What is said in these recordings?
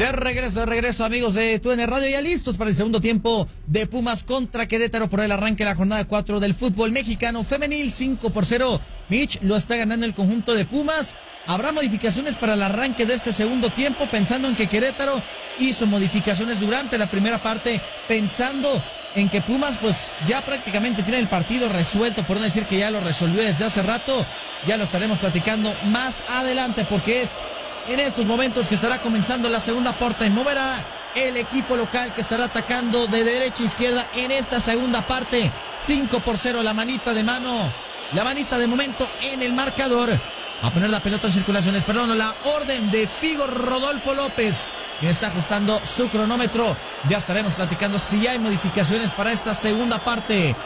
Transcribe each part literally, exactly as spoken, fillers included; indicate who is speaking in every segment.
Speaker 1: De regreso, de regreso, amigos de T U D N Radio, ya listos para el segundo tiempo de Pumas contra Querétaro por el arranque de la jornada cuatro del fútbol mexicano femenil. Cinco por cero, Mitch lo está ganando el conjunto de Pumas. Habrá modificaciones para el arranque de este segundo tiempo, pensando en que Querétaro hizo modificaciones durante la primera parte, pensando en que Pumas pues ya prácticamente tiene el partido resuelto, por no decir que ya lo resolvió desde hace rato. Ya lo estaremos platicando más adelante, porque es en esos momentos que estará comenzando la segunda parte. Moverá el equipo local, que estará atacando de derecha a izquierda en esta segunda parte. Cinco por cero, la manita de mano, la manita de momento en el marcador. A poner la pelota en circulaciones, perdón, la orden de Figo Rodolfo López, quien está ajustando su cronómetro. Ya estaremos platicando si hay modificaciones para esta segunda parte.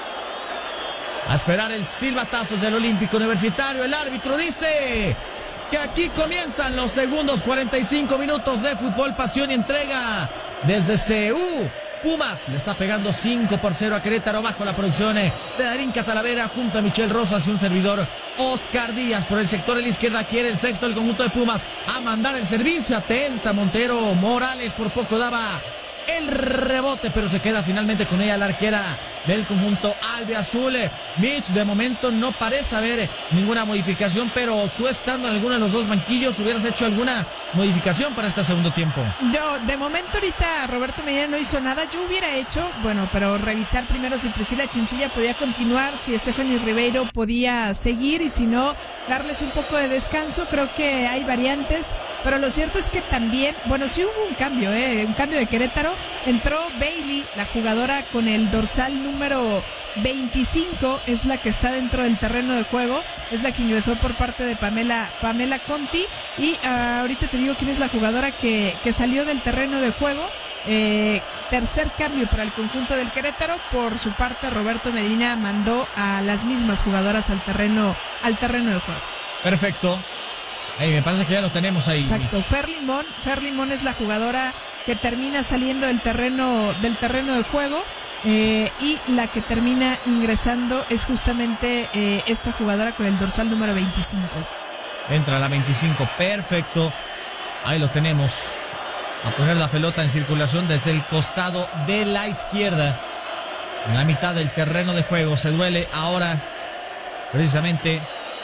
Speaker 1: A esperar el silbatazo del Olímpico Universitario. El árbitro dice que aquí comienzan los segundos cuarenta y cinco minutos de fútbol, pasión y entrega desde C U. Pumas le está pegando cinco por cero a Querétaro, bajo la producción de Darín Catalavera junto a Michelle Rosas y un servidor Oscar Díaz. Por el sector de la izquierda quiere el sexto el conjunto de Pumas a mandar el servicio. Atenta Montero Morales, por poco daba el rebote, pero se queda finalmente con ella la arquera del conjunto albiazul. Mitch, de momento no parece haber ninguna modificación, pero tú estando en alguno de los dos banquillos, ¿hubieras hecho alguna modificación para este segundo tiempo?
Speaker 2: Yo, de momento ahorita Roberto Medina no hizo nada. Yo hubiera hecho, bueno, pero revisar primero si Priscila Chinchilla podía continuar, si Stephanie Ribeiro podía seguir, y si no, darles un poco de descanso. Creo que hay variantes, pero lo cierto es que también, bueno, sí hubo un cambio, eh, un cambio de Querétaro. Entró Bailey, la jugadora con el dorsal número veinticinco, es la que está dentro del terreno de juego, es la que ingresó por parte de Pamela Pamela Conti. Y uh, ahorita te digo quién es la jugadora que, que salió del terreno de juego. Eh, tercer cambio para el conjunto del Querétaro. Por su parte, Roberto Medina mandó a las mismas jugadoras al terreno al terreno de juego.
Speaker 1: Perfecto. Hey, me parece que ya lo tenemos ahí.
Speaker 2: Exacto. Fer Limón, Fer Limón es la jugadora que termina saliendo del terreno del terreno de juego. Eh, y la que termina ingresando es justamente eh, esta jugadora con el dorsal número veinticinco.
Speaker 1: Entra la veinticinco, perfecto. Ahí lo tenemos. A poner la pelota en circulación desde el costado de la izquierda, en la mitad del terreno de juego. Se duele ahora precisamente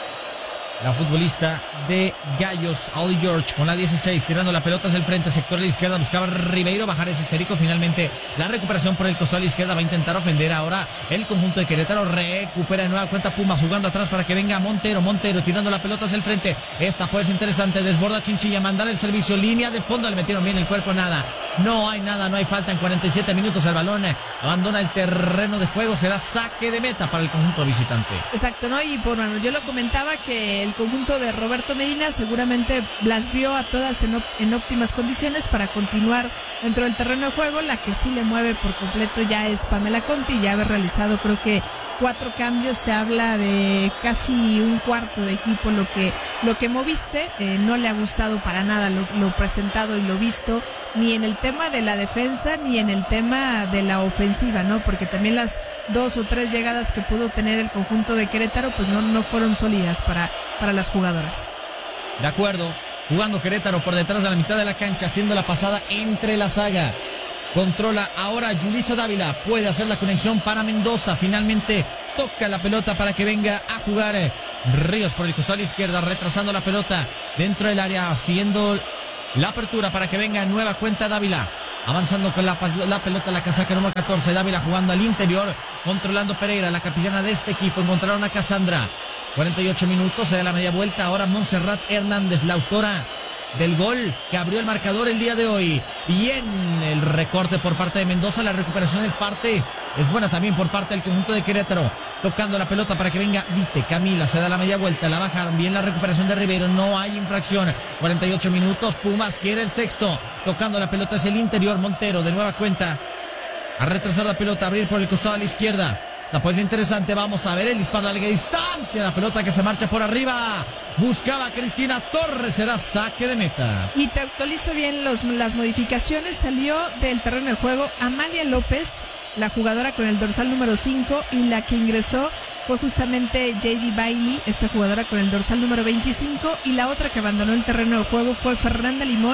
Speaker 1: la futbolista de Gallos, Ollie George, con la dieciséis, tirando la pelota hacia el frente, sector de la izquierda, buscaba Ribeiro bajar ese esférico. Finalmente la recuperación por el costado de la izquierda, va a intentar ofender ahora el conjunto de Querétaro. Recupera de nueva cuenta Pumas, jugando atrás para que venga Montero, Montero tirando la pelota hacia el frente. Esta puede ser interesante, desborda Chinchilla, mandar el servicio, línea de fondo, le metieron bien el cuerpo, nada. No hay nada, no hay falta en cuarenta y siete minutos. El balón abandona el terreno de juego, será saque de meta para el conjunto visitante.
Speaker 2: Exacto, ¿no? Y por bueno, yo lo comentaba que el conjunto de Roberto Medina seguramente las vio a todas en, en óptimas condiciones para continuar dentro del terreno de juego. La que sí le mueve por completo ya es Pamela Conti, ya haber realizado creo que cuatro cambios, te habla de casi un cuarto de equipo lo que lo que moviste. Eh, no le ha gustado para nada lo, lo presentado y lo visto, ni en el tema de la defensa ni en el tema de la ofensiva, ¿no? Porque también las dos o tres llegadas que pudo tener el conjunto de Querétaro pues no, no fueron sólidas para, para las jugadoras.
Speaker 1: De acuerdo, jugando Querétaro por detrás de la mitad de la cancha, haciendo la pasada entre la saga. Controla ahora Yulisa Dávila, puede hacer la conexión para Mendoza. Finalmente toca la pelota para que venga a jugar Ríos por el costado a la izquierda, retrasando la pelota dentro del área, siguiendo la apertura para que venga nueva cuenta Dávila. Avanzando con la, la pelota, la casaca número catorce, Dávila jugando al interior, controlando Pereira, la capitana de este equipo. Encontraron a Cassandra. cuarenta y ocho minutos, se da la media vuelta. Ahora Montserrat Hernández, la autora del gol que abrió el marcador el día de hoy. Bien el recorte por parte de Mendoza, la recuperación es parte, es buena también por parte del conjunto de Querétaro. Tocando la pelota para que venga Vite, Camila, se da la media vuelta, la bajaron, bien la recuperación de Ribeiro, no hay infracción. cuarenta y ocho minutos, Pumas quiere el sexto, tocando la pelota hacia el interior, Montero de nueva cuenta, a retrasar la pelota, abrir por el costado a la izquierda. La puede ser interesante, vamos a ver el disparo a larga distancia, la pelota que se marcha por arriba, buscaba a Cristina Torres, será saque de meta.
Speaker 2: Y te actualizo bien los, las modificaciones, salió del terreno de juego Amalia López, la jugadora con el dorsal número cinco, y la que ingresó fue justamente J D Bailey, esta jugadora con el dorsal número veinticinco, y la otra que abandonó el terreno de juego fue Fernanda Limón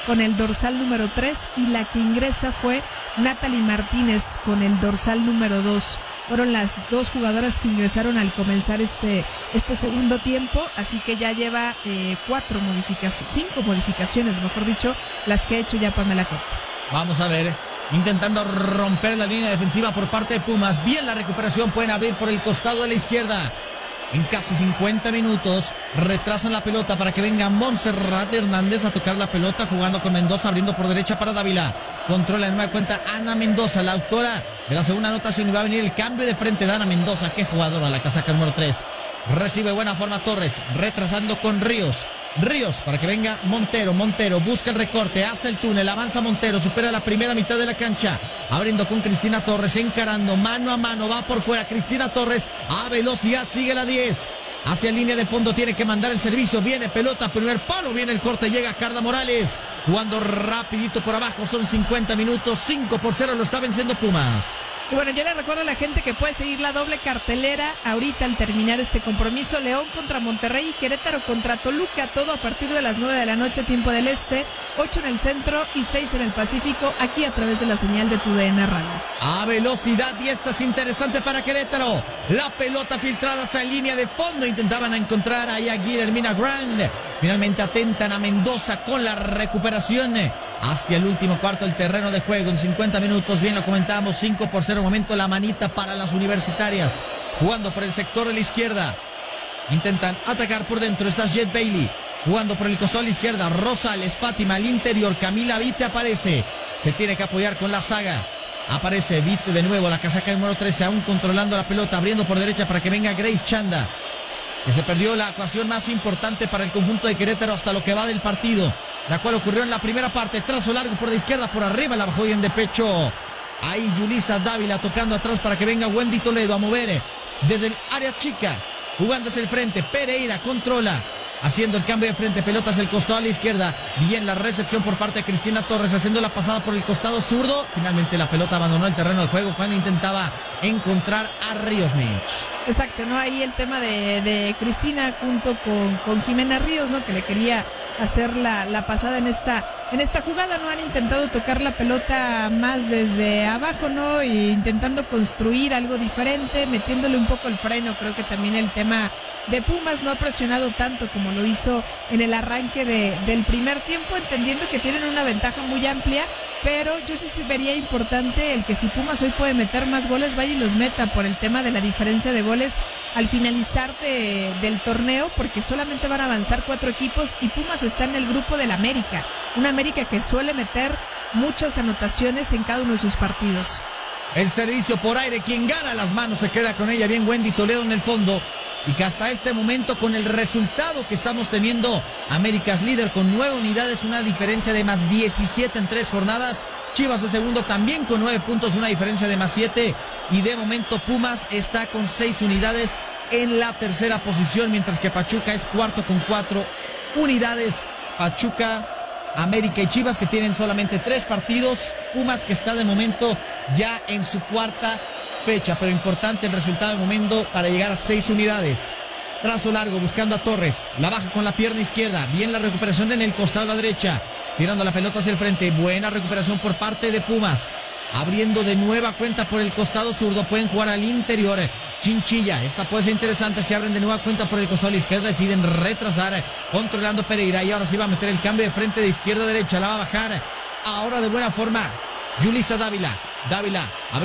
Speaker 2: con el dorsal número tres y la que ingresa fue Natalie Martínez con el dorsal número dos. Fueron las dos jugadoras que ingresaron al comenzar este, este segundo tiempo, así que ya lleva eh, cuatro modificaciones, cinco modificaciones, mejor dicho, las que ha hecho ya Pamela Conte.
Speaker 1: Vamos a ver, intentando romper la línea defensiva por parte de Pumas. Bien la recuperación, pueden abrir por el costado de la izquierda. En casi cincuenta minutos retrasan la pelota para que venga Montserrat Hernández a tocar la pelota, jugando con Mendoza, abriendo por derecha para Dávila. Controla en nueva cuenta Ana Mendoza, la autora de la segunda anotación, y va a venir el cambio de frente de Ana Mendoza. Qué jugadora, la casaca número tres. Recibe buena forma Torres, retrasando con Ríos. Ríos para que venga Montero. Montero busca el recorte, hace el túnel, avanza Montero, supera la primera mitad de la cancha, abriendo con Cristina Torres, encarando mano a mano, va por fuera Cristina Torres a velocidad, sigue la diez, hacia línea de fondo, tiene que mandar el servicio, viene pelota, primer palo, viene el corte, llega Carla Morales, jugando rapidito por abajo. Son cincuenta minutos, cinco por cero lo está venciendo Pumas.
Speaker 2: Y bueno, yo le recuerdo a la gente que puede seguir la doble cartelera ahorita al terminar este compromiso. León contra Monterrey y Querétaro contra Toluca, todo a partir de las nueve de la noche, tiempo del este, ocho en el centro y seis en el Pacífico, aquí a través de la señal de tu D N Radio.
Speaker 1: A velocidad, y esta es interesante para Querétaro. La pelota filtrada hacia línea de fondo, intentaban encontrar ahí a Guillermina Grand. Finalmente atentan a Mendoza con la recuperación hacia el último cuarto del terreno de juego en cincuenta minutos. Bien lo comentábamos, cinco por cero. Momento la manita para las universitarias, jugando por el sector de la izquierda. Intentan atacar por dentro. Está Jet Bailey jugando por el costado de la izquierda. Rosales, Fátima al interior. Camila Vite aparece. Se tiene que apoyar con la saga. Aparece Vite de nuevo, la casaca número trece, aún controlando la pelota, abriendo por derecha para que venga Grace Chanda, que se perdió la ecuación más importante para el conjunto de Querétaro hasta lo que va del partido, la cual ocurrió en la primera parte. Trazo largo por la izquierda, por arriba la bajó bien de pecho. Ahí Yulisa Dávila tocando atrás para que venga Wendy Toledo a mover desde el área chica, jugando hacia el frente. Pereira controla, haciendo el cambio de frente, pelota hacia el costado a la izquierda. Bien la recepción por parte de Cristina Torres, haciendo la pasada por el costado zurdo. Finalmente la pelota abandonó el terreno de juego cuando intentaba encontrar a Ríos Mitch.
Speaker 2: Exacto, ¿no? Ahí el tema de, de Cristina junto con, con Jimena Ríos, ¿no? Que le quería hacer la, la pasada en esta, en esta jugada, ¿no? Han intentado tocar la pelota más desde abajo, ¿no? E intentando construir algo diferente, metiéndole un poco el freno. Creo que también el tema de Pumas no ha presionado tanto como lo hizo en el arranque de, del primer tiempo, entendiendo que tienen una ventaja muy amplia, pero yo sí vería importante el que si Pumas hoy puede meter más goles, vaya y los meta por el tema de la diferencia de goles al finalizar de, del torneo, porque solamente van a avanzar cuatro equipos y Pumas está en el grupo del América, una América que suele meter muchas anotaciones en cada uno de sus partidos.
Speaker 1: El servicio por aire, quien gana las manos se queda con ella. Bien Wendy Toledo en el fondo, y que hasta este momento, con el resultado que estamos teniendo, América es líder con nueve unidades, una diferencia de más diecisiete en tres jornadas. Chivas de segundo también con nueve puntos, una diferencia de más siete, y de momento Pumas está con seis unidades en la tercera posición, mientras que Pachuca es cuarto con cuatro unidades. Pachuca, América y Chivas que tienen solamente tres partidos. Pumas que está de momento ya en su cuarta fecha, pero importante el resultado de momento para llegar a seis unidades. Trazo largo buscando a Torres, la baja con la pierna izquierda. Bien la recuperación en el costado a la derecha, tirando la pelota hacia el frente. Buena recuperación por parte de Pumas, abriendo de nueva cuenta por el costado zurdo. Pueden jugar al interior. Chinchilla, esta puede ser interesante. Se abren de nueva cuenta por el costado a la izquierda, deciden retrasar, controlando Pereira, y ahora sí va a meter el cambio de frente de izquierda a derecha. La va a bajar ahora de buena forma Yulisa Dávila. Dávila